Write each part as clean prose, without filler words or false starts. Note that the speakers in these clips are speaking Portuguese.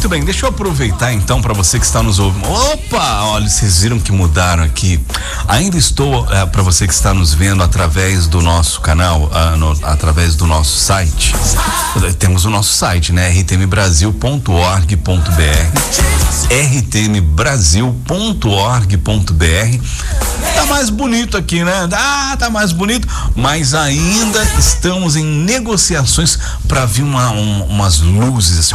Muito bem, deixa eu aproveitar então para você que está nos ouvindo. Opa, olha, vocês viram que mudaram aqui. Ainda estou para você que está nos vendo através do nosso canal, através do nosso site. Temos o nosso site, né? rtmbrasil.org.br, rtmbrasil.org.br. Tá mais bonito aqui, né? Tá mais bonito, mas ainda estamos em negociações para vir umas luzes assim,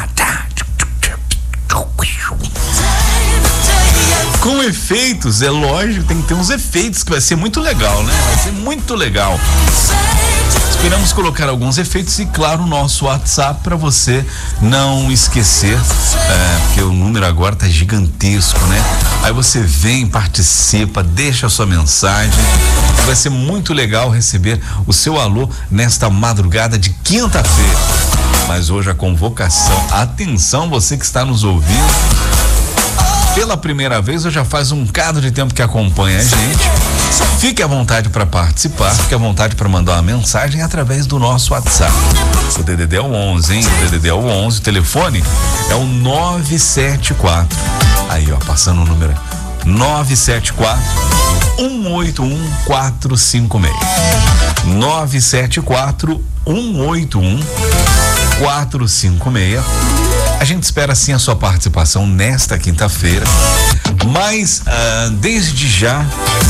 com efeitos, é lógico, tem que ter uns efeitos que vai ser muito legal, né? Vai ser muito legal. Esperamos colocar alguns efeitos e, claro, o nosso WhatsApp para você não esquecer, porque o número agora tá gigantesco, né? Aí você vem, participa, deixa a sua mensagem. Vai ser muito legal receber o seu alô nesta madrugada de quinta-feira. Mas hoje a convocação, atenção você que está nos ouvindo pela primeira vez, ou já faz um bocado de tempo que acompanha a gente, fique à vontade para participar, fique à vontade para mandar uma mensagem através do nosso WhatsApp. O DDD é o 11, hein? O DDD é o 11, o telefone é o 974. Aí, ó, passando o número. 974 181 456. 974 181 456. A gente espera sim a sua participação nesta quinta-feira, mas desde já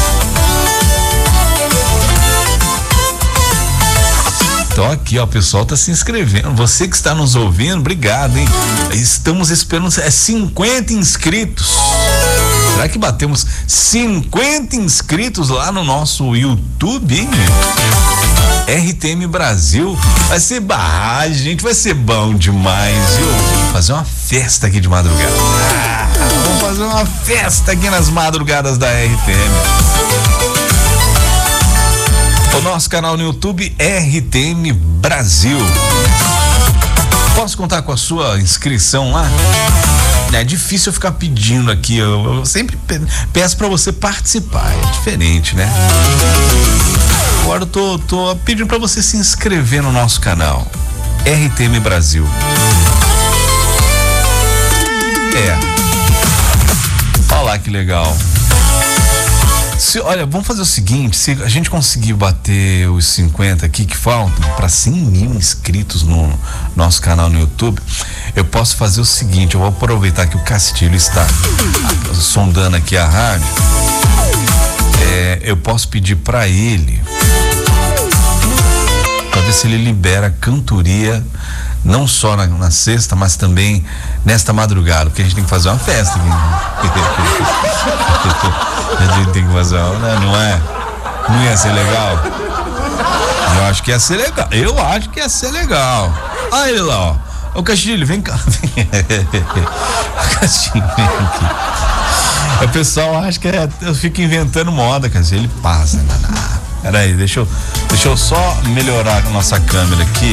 então aqui, ó, o pessoal tá se inscrevendo. Você que está nos ouvindo, obrigado, hein? Estamos esperando 50 inscritos. Será que batemos 50 inscritos lá no nosso YouTube, hein? RTM Brasil, vai ser gente, vai ser bom demais, viu? Vamos fazer uma festa aqui de madrugada. Vamos fazer uma festa aqui nas madrugadas da RTM. O nosso canal no YouTube, RTM Brasil. Posso contar com a sua inscrição lá? É difícil eu ficar pedindo aqui, eu sempre peço pra você participar, é diferente, né? Agora eu tô pedindo pra você se inscrever no nosso canal, RTM Brasil. Olha lá que legal. Olha, vamos fazer o seguinte, se a gente conseguir bater os 50 aqui que faltam, para 100 mil inscritos no nosso canal no YouTube, eu posso fazer o seguinte, eu vou aproveitar que o Castilho está sondando aqui a rádio, eu posso pedir para ele, para ver se ele libera a cantoria, não só na sexta, mas também nesta madrugada, porque a gente tem que fazer uma festa aqui. A gente tem que fazer uma, não é? Não ia ser legal? Eu acho que ia ser legal. Olha ele lá, ó. Ô Castilho, vem cá. Castilho, vem aqui. O pessoal acha que eu fico inventando moda, Castilho. Ele passa. Peraí, deixa eu só melhorar a nossa câmera aqui.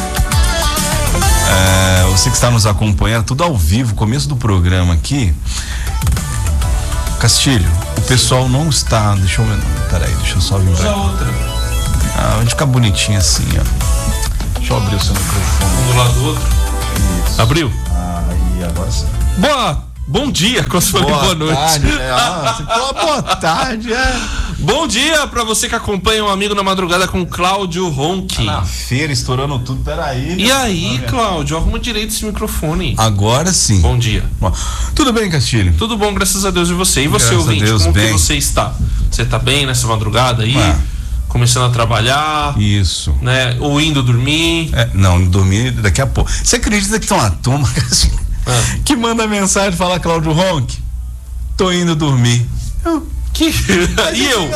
Você que está nos acompanhando, tudo ao vivo, começo do programa aqui. Castilho, o pessoal não está. Deixa eu só vir pra outra. A gente fica bonitinho assim, ó. Deixa eu abrir o seu microfone. Um do lado do outro. Isso. Abriu? Aí, agora sim. Bom dia, boa noite. Tarde, você falou boa tarde, Bom dia pra você que acompanha um amigo na madrugada com Cláudio Ronchi. Na feira, estourando tudo, peraí. E aí, Cláudio, arruma direito esse microfone. Agora sim. Bom dia. Tudo bem, Castilho? Tudo bom, graças a Deus. E você? E você, ouvinte, como bem. que você está? Você tá bem nessa madrugada aí? Começando a trabalhar? Isso. Né? Ou indo dormir? Não, dormir daqui a pouco. Você acredita que tem uma turma, Castilho, que manda mensagem e fala, Cláudio Ronchi, tô indo dormir. E eu?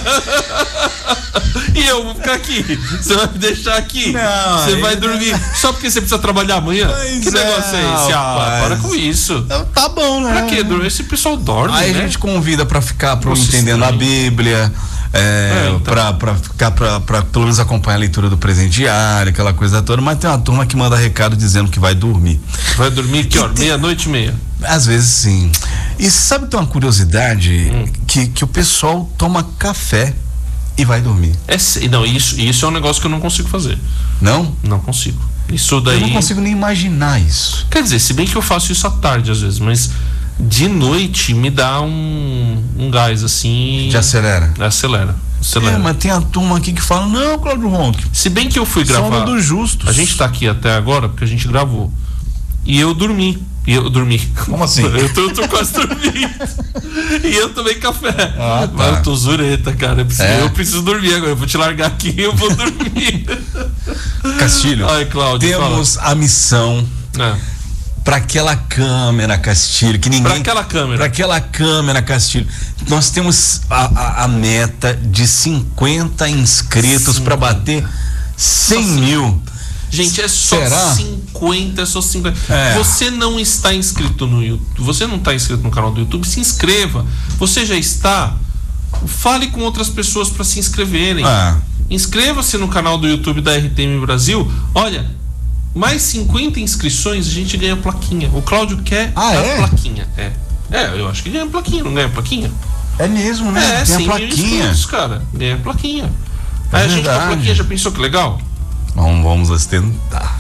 E eu vou ficar aqui? Você vai me deixar aqui? Não, você vai dormir só porque você precisa trabalhar amanhã? Que negócio é esse? Para com isso. Tá bom, né? Pra quê? Esse pessoal dorme, aí, né? A gente convida pra ficar entendendo a Bíblia, pra ficar, pra pelo menos acompanhar a leitura do presente diário, aquela coisa toda, mas tem uma turma que manda recado dizendo que vai dormir. Vai dormir que hora? Meia-noite e meia? Às vezes sim. E sabe, tem uma curiosidade que o pessoal toma café e vai dormir. Não, isso é um negócio que eu não consigo fazer. Não? Não consigo. Isso daí. Eu não consigo nem imaginar isso. Quer dizer, se bem que eu faço isso à tarde às vezes, mas de noite me dá um gás assim. Já acelera? Acelera. Mas tem a turma aqui que fala, não, Cláudio Ronk. Se bem que eu fui gravar. Sono dos justos. A gente tá aqui até agora porque a gente gravou. E eu dormi. Como assim? Eu tô quase dormindo. E eu tomei café. Tá. Mas eu tô zureta, cara. Eu preciso dormir agora. Eu vou te largar aqui e eu vou dormir. Castilho, ai, Cláudio, temos a missão para aquela câmera, Castilho, que ninguém. Para aquela câmera, Castilho. Nós temos a meta de 50 inscritos para bater 100 mil. Gente, é só 50, é só 50. Você não está inscrito no YouTube, você não está inscrito no canal do YouTube, se inscreva. Você já está? Fale com outras pessoas para se inscreverem. Inscreva-se no canal do YouTube da RTM Brasil. Olha, mais 50 inscrições, a gente ganha plaquinha. O Cláudio quer a plaquinha. Eu acho que ganha plaquinha, não ganha plaquinha? É mesmo, né? Tem a plaquinha. Inscritos, cara. Ganha plaquinha. Aí a gente com a plaquinha, já pensou que legal? Vamos ostentar.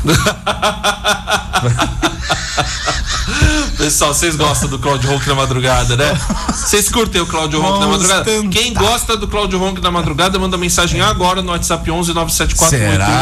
Pessoal, vocês gostam do Cláudio Ronk na madrugada, né? Vocês curtem o Cláudio Ronk na madrugada? Quem gosta do Cláudio Ronk na madrugada, manda mensagem agora no WhatsApp 11 974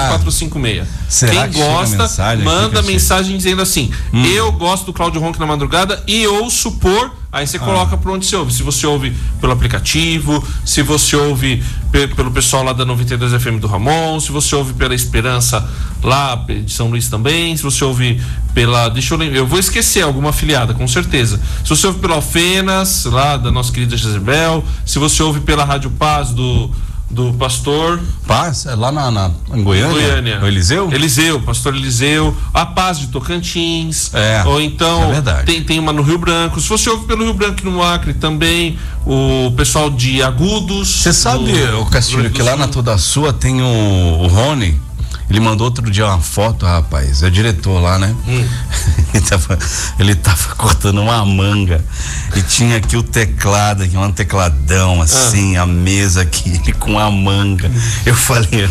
456. Quem gosta, manda mensagem dizendo assim: eu gosto do Cláudio Ronk na madrugada e ouço por. Aí você coloca por onde você ouve. Se você ouve pelo aplicativo, se você ouve pelo pessoal lá da 92 FM do Ramon, se você ouve pela Esperança lá de São Luís também, se você ouve pela. Deixa eu lembrar, eu vou esquecer alguma afiliada, com certeza. Se você ouve pela Alfenas, lá da nossa querida Jezebel, se você ouve pela Rádio Paz do pastor Paz, lá em Goiânia. O Eliseu, pastor Eliseu, a Paz de Tocantins, ou então tem uma no Rio Branco. Se você ouve pelo Rio Branco e no Acre também, o pessoal de Agudos. Você sabe, o Castilho, que lá na Toda Sua tem o Rony. Ele mandou outro dia uma foto, rapaz, é o diretor lá, né? Ele tava cortando uma manga e tinha aqui o teclado, aqui um tecladão assim, a mesa aqui, ele com a manga. Eu falei,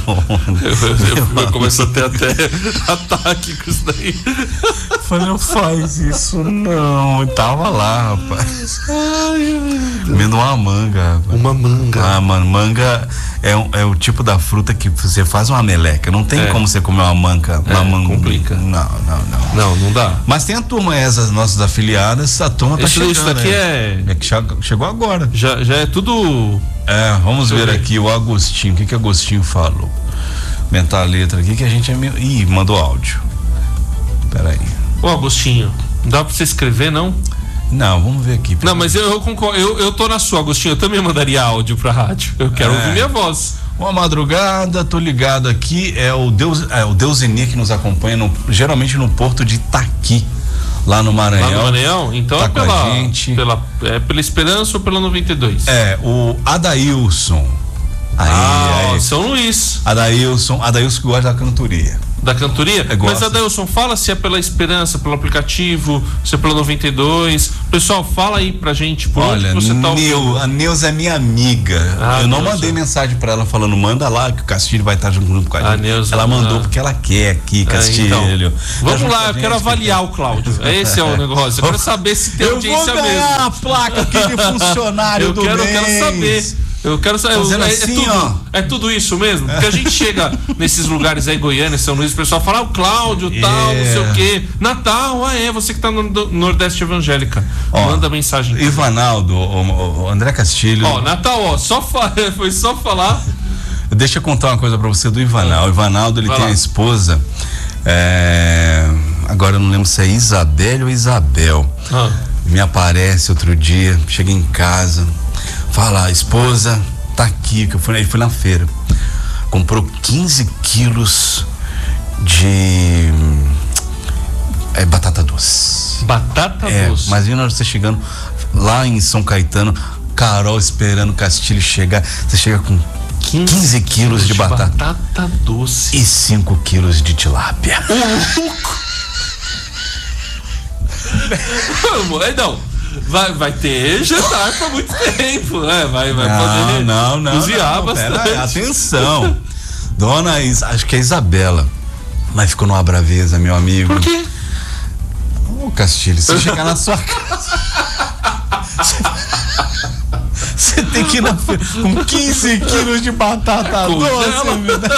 eu começo a ter até ataque com isso daí. Eu falei, não faz isso não. Eu tava lá, rapaz. Comendo uma manga, rapaz. Uma manga. Manga é o tipo da fruta que você faz uma meleca. Não tem como você comer uma manga. Complica. Não dá. Mas tem a turma, essas nossas afiliadas, a turma tá chegando. Isso daqui que chegou agora. Já é tudo. Vamos ver aqui o Agostinho. O que Agostinho falou? Aumentar a letra aqui que a gente é meio. Ih, mandou áudio. Peraí. Ô Agostinho, não dá pra você escrever, não? Não, vamos ver aqui. Não, mas eu concordo, eu tô na sua, Agostinho. Eu também mandaria áudio pra rádio. Eu quero ouvir minha voz. Uma madrugada, tô ligado aqui. É o Deusenir que nos acompanha geralmente no porto de Itaqui, lá no Maranhão. Lá no Maranhão? Então tá pela Esperança ou pela 92? O Adailson. Aí. São Luís. Adailson que gosta da cantoria. Da cantoria? Mas Adailson, fala se é pela Esperança, pelo aplicativo, se é pela 92. Pessoal, fala aí pra gente por onde você tá ouvindo. A Neuza é minha amiga. Eu não mandei mensagem pra ela falando, manda lá que o Castilho vai estar junto com a gente. Neuza, ela mandou porque ela quer aqui, Castilho. Então, vamos lá, eu quero avaliar o Cláudio. Esse é o negócio. Eu quero saber se tem audiência mesmo. Eu vou ganhar a placa aqui de funcionário do mês. Eu quero saber. Eu quero saber. É tudo isso mesmo? Porque a gente chega nesses lugares aí, Goiânia, São Luís, o pessoal fala, o Cláudio, tal, não sei o quê. Natal, você que tá no Nordeste Evangélica. Manda mensagem. Ivanaldo, o André Castilho. Natal, foi só falar. Deixa eu contar uma coisa pra você do Ivanaldo. O Ivanaldo, ele tem a esposa. Agora eu não lembro se é Isabelle ou Isabel. Me aparece outro dia, cheguei em casa. Fala, a esposa tá aqui, que ele foi na feira. Comprou 15 quilos de batata doce. Batata doce? Mas vindo você chegando lá em São Caetano, Carol esperando o Castilho chegar. Você chega com 15 quilos de batata doce e 5 quilos de tilápia. Não. Vai ter jantar por muito tempo, né? Vai poder cozinhar bastante. Atenção. Dona, acho que é Isabela. Mas ficou numa braveza, meu amigo. Por quê? Ô, Castilho, se chegar na sua casa, você tem que ir na feira com 15 quilos de batata doce.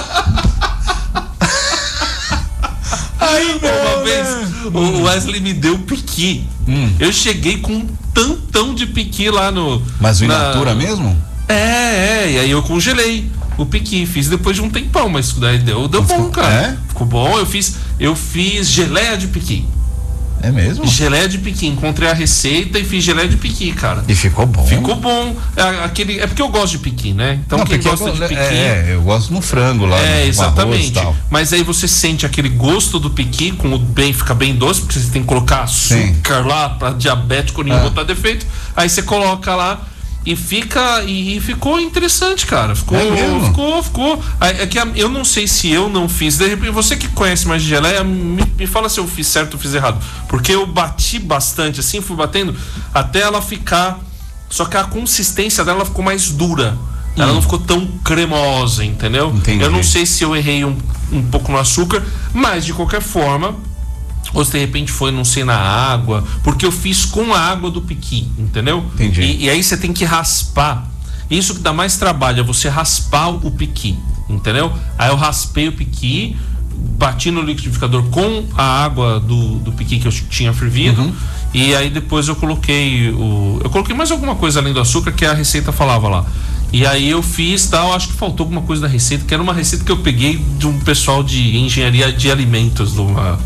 Aí, uma vez o Wesley me deu piqui. Eu cheguei com um tantão de piqui lá no... Mas o in natura mesmo? E aí eu congelei o piqui, fiz depois de um tempão, mas daí deu bom, cara. Ficou bom, eu fiz geleia de piqui. É mesmo? Geleia de piqui, encontrei a receita e fiz geleia de piqui, cara. E ficou bom? Ficou bom. É porque eu gosto de piqui, né? Então quem gosta de piqui... eu gosto no frango lá. Exatamente. Arroz, mas aí você sente aquele gosto do piqui, fica bem doce, porque você tem que colocar açúcar lá pra diabético nenhum botar defeito. Aí você coloca lá e ficou interessante, cara. Ficou. É que eu não sei se eu não fiz. De repente, você que conhece mais de geleia, me fala se eu fiz certo ou fiz errado. Porque eu bati bastante, assim, fui batendo até ela ficar. Só que a consistência dela ficou mais dura. Ela não ficou tão cremosa, entendeu? Entendi. Eu não sei se eu errei um pouco no açúcar, mas de qualquer forma. Ou se de repente foi, não sei, na água, porque eu fiz com a água do piqui, entendeu? Entendi. E aí você tem que raspar. Isso que dá mais trabalho é você raspar o piqui, entendeu? Aí eu raspei o piqui, bati no liquidificador com a água do piqui que eu tinha fervido, e aí depois eu coloquei mais alguma coisa além do açúcar que a receita falava lá. E aí eu fiz tal, acho que faltou alguma coisa da receita, que era uma receita que eu peguei de um pessoal de engenharia de alimentos de uma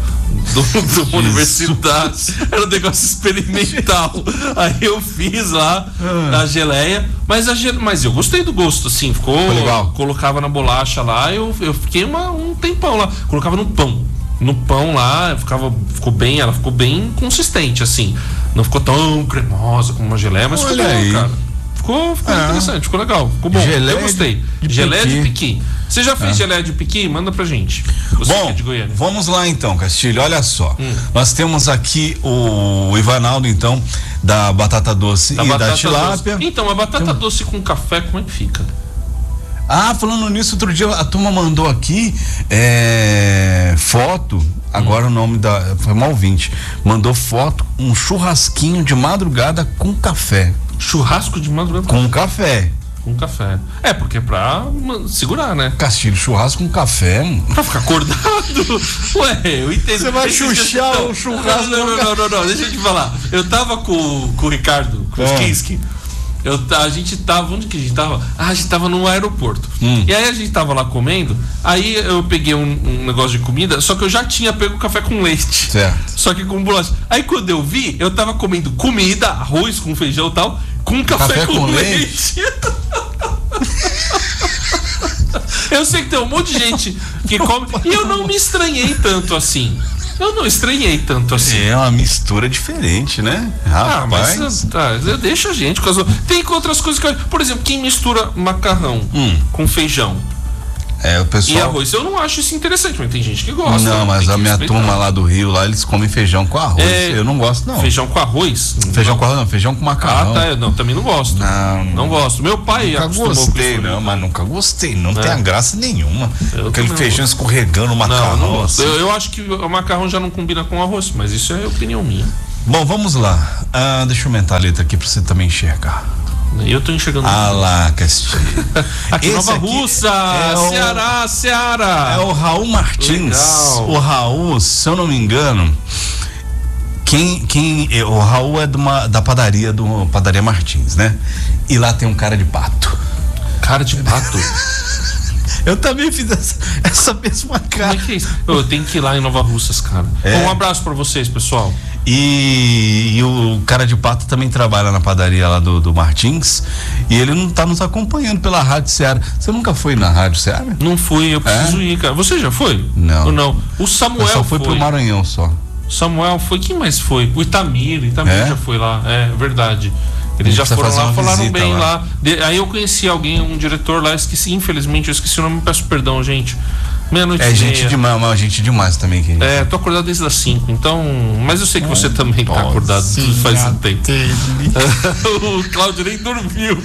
universidade. Era um negócio experimental. Aí eu fiz lá a geleia, mas eu gostei do gosto, assim, ficou legal. Colocava na bolacha lá, eu fiquei um tempão lá, colocava no pão lá, ficou bem consistente, assim, não ficou tão cremosa como uma geleia, mas ficou bom, cara. Ficou interessante, ficou legal, ficou bom. Eu gostei. Geleia de piqui. Você já fez geleia de piqui? Manda pra gente. Você bom, de Goiânia. Vamos lá então, Castilho. Olha só. Nós temos aqui o Ivanaldo, então, da batata doce e da tilápia. Então, a batata doce com café, como é que fica? Falando nisso, outro dia a turma mandou aqui foto. Agora o nome foi uma ouvinte. Mandou foto, um churrasquinho de madrugada com café. Churrasco de madrugada com café. Com café. Porque é pra segurar, né? Castilho, churrasco com café. Pra ficar acordado. Ué, eu entendo. Você vai chuchar o churrasco. Não, deixa eu te falar. Eu tava com o Ricardo Kruskinski. A gente tava, onde que a gente tava? A gente tava no aeroporto. E aí a gente tava lá comendo. Aí eu peguei um negócio de comida, só que eu já tinha pego café com leite. Certo. Só que com bolacha. Aí quando eu vi, eu tava comendo comida, arroz com feijão e tal, com café com leite. Eu sei que tem um monte de gente que come. E eu não me estranhei tanto assim. É uma mistura diferente, né? Rapaz. Mas deixa a gente. Tem outras coisas que. Por exemplo, quem mistura macarrão com feijão o pessoal... e arroz, eu não acho isso interessante, mas tem gente que gosta. Não, mas a minha turma lá do Rio, lá eles comem feijão com arroz. Eu não gosto, não. Feijão com arroz? Feijão com arroz, não, feijão com macarrão. Não, também não gosto. Não gosto. Meu pai nunca gostei, mas nunca gostei. Não tem graça nenhuma. Aquele feijão escorregando o macarrão. Não gosto. Eu acho que o macarrão já não combina com arroz, mas isso é opinião minha. Bom, vamos lá. Deixa eu aumentar a letra aqui pra você também enxergar. Eu tô enxergando. Lá, Castilho. Aqui Nova Russa, Ceará. É o Raul Martins. Legal. O Raul, se eu não me engano, o Raul é da padaria Padaria Martins, né? E lá tem um cara de pato. Cara de pato? Eu também fiz essa mesma cara. Como é que é isso? Eu tenho que ir lá em Nova Russas, cara. Um abraço pra vocês, pessoal. E o cara de pato também trabalha na padaria lá do Martins. E ele não tá nos acompanhando pela Rádio Ceará. Você nunca foi na Rádio Ceará? Não fui, eu preciso ir, cara. Você já foi? Não. Ou não? O Samuel só foi pro Maranhão só. Samuel foi. Quem mais foi? O Itamir já foi lá. É verdade. Eles já foram lá, falaram bem lá. Aí eu conheci alguém, um diretor lá, infelizmente eu esqueci o nome, peço perdão, gente. Meia-noite. Gente demais também. Tô acordado desde as 5, então. Mas eu sei que você também tá acordado faz um tempo. O Cláudio nem dormiu.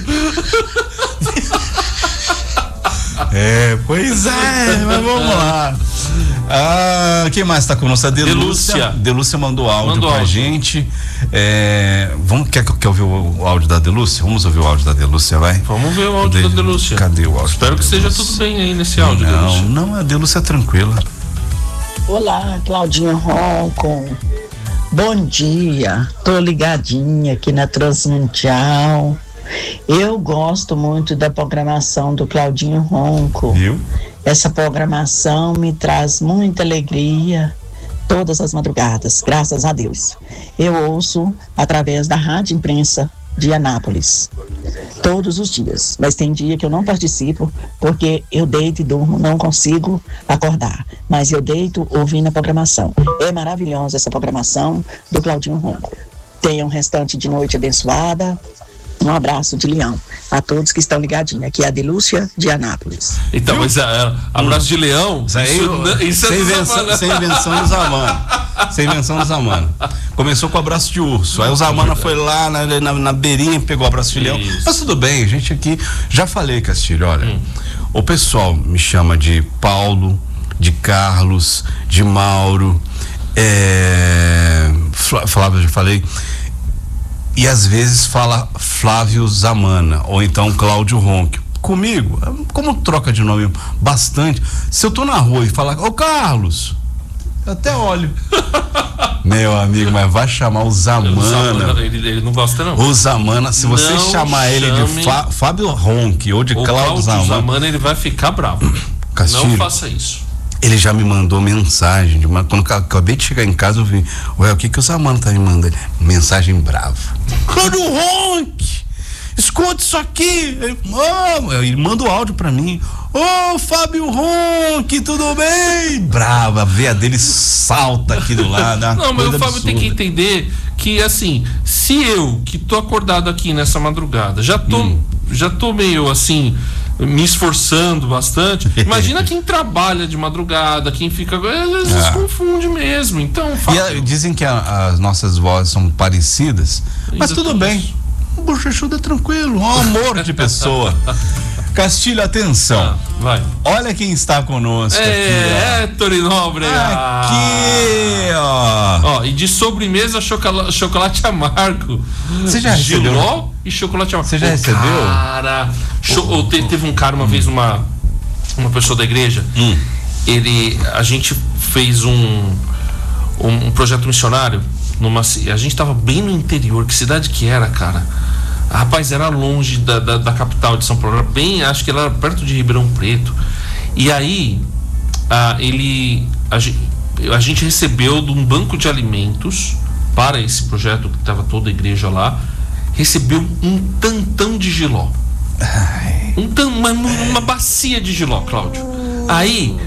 Pois é, mas vamos lá. Quem mais tá conosco? A Delúcia. Delúcia mandou áudio pra gente. Quer ouvir o áudio da Delúcia? Vamos ouvir o áudio da Delúcia, vai? Vamos ver o áudio da Delúcia. Cadê o áudio? Espero que esteja tudo bem aí nesse áudio, Delúcia. Não, a Delúcia é tranquila. Olá, Claudinho Ronco. Bom dia. Tô ligadinha aqui na Transmundial. Eu gosto muito da programação do Claudinho Ronco. Viu? Essa programação me traz muita alegria todas as madrugadas, graças a Deus. Eu ouço através da Rádio Imprensa de Anápolis, todos os dias, mas tem dia que eu não participo porque eu deito e durmo, não consigo acordar, mas eu deito ouvindo a programação. É maravilhosa essa programação do Claudinho Ronco. Tenha um restante de noite abençoada. Um abraço de Leão a todos que estão ligadinhos. Aqui é a Delúcia de Anápolis. Então, mas abraço de Leão. Isso é sem invenção do Zamana. Sem invenção do Zamana. Começou com o abraço de urso. Aí o Zamana foi lá na beirinha, pegou o abraço de leão. Mas tudo bem, a gente aqui. Já falei, Castilho, olha. O pessoal me chama de Paulo, de Carlos, de Mauro. Flávio, já falei. E às vezes fala Flávio Zamana, ou então Cláudio Ronco. Comigo, como troca de nome bastante, se eu tô na rua e falar, ô Carlos, eu até olho. Meu amigo, mas vai chamar o Zamana. Ele não gosta, não. O Zamana, se você não chamar ele de Fábio Ronco ou de Cláudio Zamana, ele vai ficar bravo. Castilho, não faça isso. Ele já me mandou mensagem, quando eu acabei de chegar em casa, eu vi, o que o Zamana tá me mandando? Mensagem brava. Cláudio Ronco, escuta isso aqui. Ele manda o áudio pra mim. Fábio Ronco, tudo bem? Brava, a veia dele salta aqui do lado. Não, mas o Fábio tem que entender que, assim, se eu, que tô acordado aqui nessa madrugada, já tô meio assim, me esforçando bastante. Imagina quem trabalha de madrugada, quem fica. Às vezes confunde mesmo. Então, dizem que as nossas vozes são parecidas, mas tudo bem. O bochechudo é tranquilo, um amor de pessoa. Castilho, atenção. Vai. Olha quem está conosco aqui. Torinobre. Aqui, ó. E de sobremesa, chocolate amargo. Você já recebeu? Giló e chocolate amargo. Você já recebeu? Cara, teve um cara uma vez, uma pessoa da igreja. A gente fez um projeto missionário a gente tava bem no interior. Que cidade que era, cara? Rapaz, era longe da capital de São Paulo, acho que ela era perto de Ribeirão Preto. E aí a gente recebeu de um banco de alimentos para esse projeto, que estava toda a igreja lá, recebeu um tantão de jiló. Uma bacia de jiló, Cláudio. Aí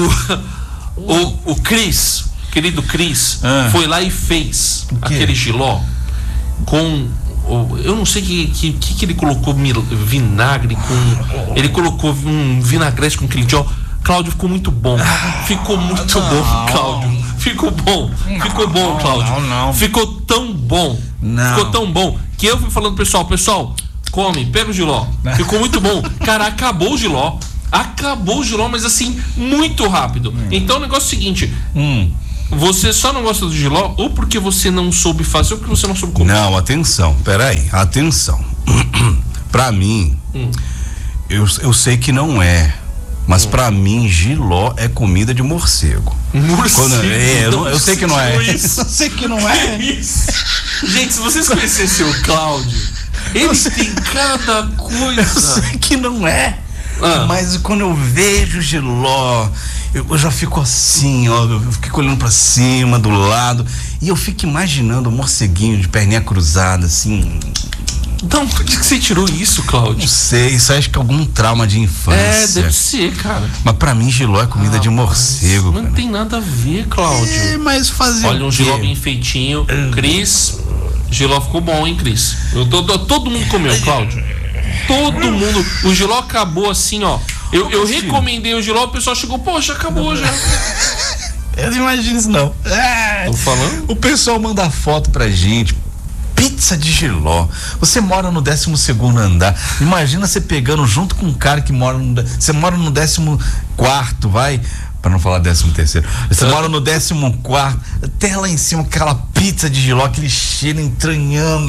o Cris, querido Cris, foi lá e fez aquele jiló com... Eu não sei que ele colocou vinagre ele colocou um vinagrete com aquele jiló. Cláudio, ficou muito bom. Ficou muito bom, Cláudio. Ficou bom, Cláudio. Não. Ficou tão bom. Ficou tão bom que eu fui falando, pessoal, come, pega o jiló. Ficou muito bom. Cara, acabou o jiló, mas assim, muito rápido. Então o negócio é o seguinte: você só não gosta do jiló ou porque você não soube fazer ou porque você não soube comer? Não, atenção, peraí, atenção. Pra mim, eu sei que não é, mas pra mim, jiló é comida de morcego. Eu sei que não é. Eu sei que não é. Gente, se vocês conhecessem o Cláudio, ele tem cada coisa. Eu sei que não é. Mas quando eu vejo jiló, eu já fico assim, eu fico olhando pra cima, do lado, e eu fico imaginando o morceguinho de perninha cruzada, assim. Então, onde que você tirou isso, Cláudio? Não sei, isso acho que é algum trauma de infância. Deve ser, cara. Mas pra mim, jiló é comida de morcego. Não tem nada a ver, Cláudio. Mas fazer. Olha, um jiló bem feitinho. Cris, jiló ficou bom, hein, Cris? Todo mundo comeu, Cláudio. Todo mundo. O jiló acabou assim, ó. Eu recomendei o jiló, o pessoal chegou, poxa, acabou já. Eu não imagino isso, não. Tô falando? O pessoal manda foto pra gente. Pizza de jiló. Você mora no 12º andar. Imagina você pegando junto com um cara que mora você mora no 14º, vai. Pra não falar 13º. Você mora no 14º, até lá em cima, aquela pizza de jiló, aquele cheiro entranhando.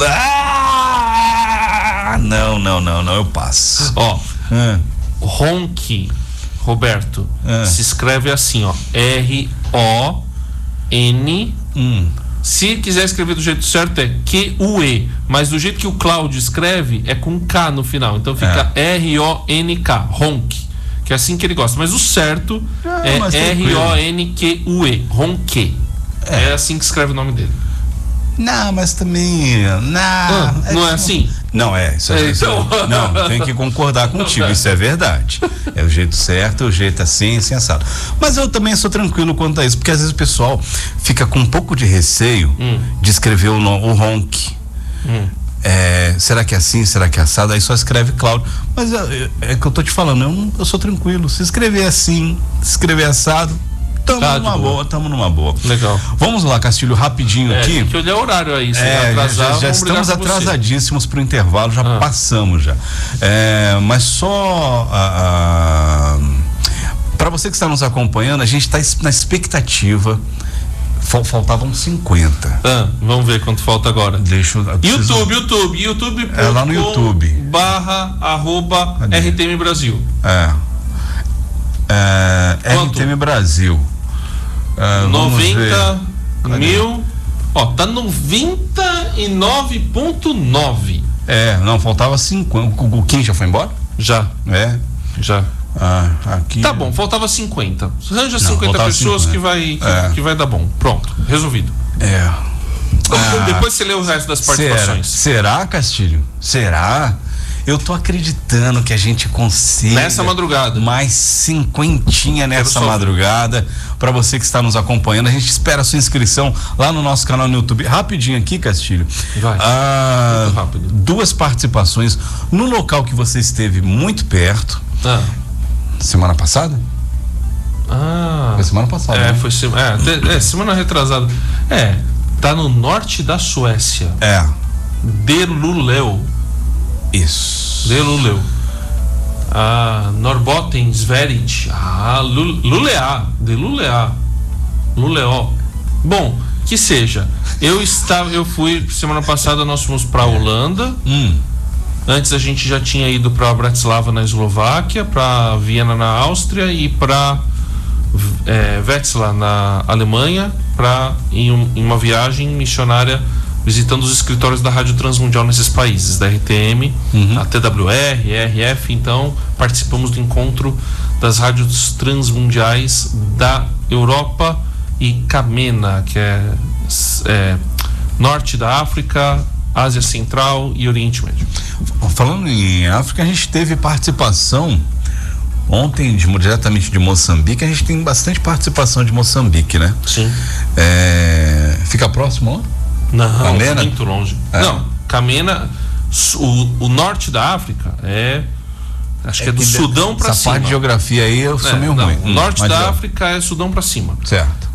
Não, eu passo. Ronk, Roberto, se escreve assim, R-O-N. Se quiser escrever do jeito certo é Q-U-E, mas do jeito que o Cláudio escreve é com K no final, então fica R-O-N-K, Ronk, que é assim que ele gosta, mas o certo é R-O-N-Q-U-E, Ronque. É assim que escreve o nome dele. Não, mas também. Não é assim? Não, isso é. Não, tem que concordar contigo, isso é verdade. É o jeito certo, o jeito assim, sensado. Mas eu também sou tranquilo quanto a isso, porque às vezes o pessoal fica com um pouco de receio de escrever o Ronk. Será que é assim? Será que é assado? Aí só escreve Cláudio. Mas é que eu tô te falando, eu sou tranquilo. Se escrever assim, se escrever assado, tamo numa boa. Legal. Vamos lá, Castilho, rapidinho aqui. Tem que olhar o horário aí. Já estamos atrasadíssimos pro intervalo, já passamos já. Mas só para você que está nos acompanhando, a gente está na expectativa. Faltavam 50. Vamos ver quanto falta agora. YouTube. Lá no YouTube. /RTM Brasil. RTM Brasil. 90 mil. Tá 99.9. Não, faltava 50. O Kim já foi embora? Já. Já. Aqui. Tá bom, faltava 50. Arranja 50 pessoas 50. que vai dar bom. Pronto, resolvido. Depois você lê o resto das participações. Será, Castilho? Será? Eu tô acreditando que a gente consiga nessa madrugada mais 50 nessa madrugada. Para você que está nos acompanhando, a gente espera a sua inscrição lá no nosso canal no YouTube. Rapidinho aqui, Castilho. Vai. Muito rápido. 2 participações no local que você esteve muito perto. Semana passada? Foi semana passada. Né? Foi semana retrasada. Tá no norte da Suécia. De Luleå. Isso. De Luleå. Norrbotten, Sverige. De Luleå. Bom, que seja. Eu fui semana passada, nós fomos pra Holanda. Antes a gente já tinha ido para Bratislava na Eslováquia, para Viena na Áustria e para Wetzlar na Alemanha, em uma viagem missionária visitando os escritórios da Rádio Transmundial nesses países, da RTM, a TWR, RF. Então participamos do encontro das rádios transmundiais da Europa e Camena, que é norte da África, Ásia Central e Oriente Médio. Falando em África, a gente teve participação ontem diretamente de Moçambique. A gente tem bastante participação de Moçambique, né? Sim. Fica próximo lá? Não, Camena? Muito longe. Não, Camena, o norte da África acho que é do Sudão para cima. Essa parte de geografia aí eu sou meio ruim. O norte da África é Sudão para cima. Certo.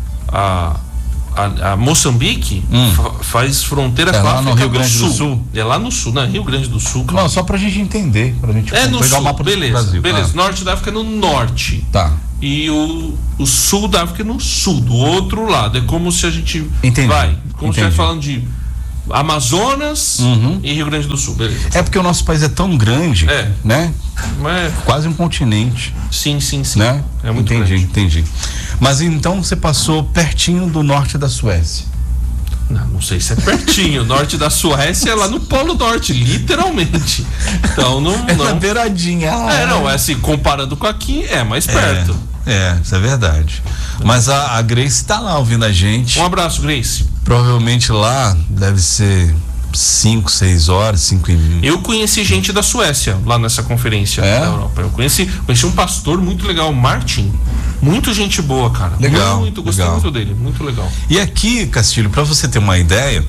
A Moçambique faz fronteira com a África no Rio Grande do Sul. É lá no sul, não, Rio Grande do Sul. Claro. Não, só pra gente entender, pra gente no pegar sul, o mapa beleza, do Brasil. Beleza, norte da África é no norte. Tá. E o sul da África é no sul, do outro lado. É como se a gente se vai falando de Amazonas e Rio Grande do Sul, beleza. É porque o nosso país é tão grande, né? Quase um continente. Sim. Né? É muito grande. Entendi. Mas então você passou pertinho do norte da Suécia. Não sei se é pertinho. O norte da Suécia é lá no Polo Norte, literalmente. Então não. Na beiradinha. Não, é assim, comparando com aqui, é mais perto. Isso é verdade. Mas a Grace tá lá ouvindo a gente. Um abraço, Grace. Provavelmente lá deve ser 5, 6 horas, 5:20. Eu conheci gente da Suécia lá nessa conferência da Europa. Eu conheci um pastor muito legal, Martin. Muito gente boa, cara. Legal. Gostei muito dele, muito legal. E aqui, Castilho, para você ter uma ideia,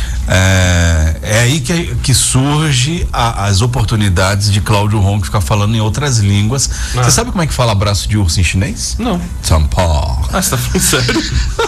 é aí que surge as oportunidades de Cláudio Ronk ficar falando em outras línguas. Você sabe como é que fala abraço de urso em chinês? Não. Sampo. Você tá falando sério?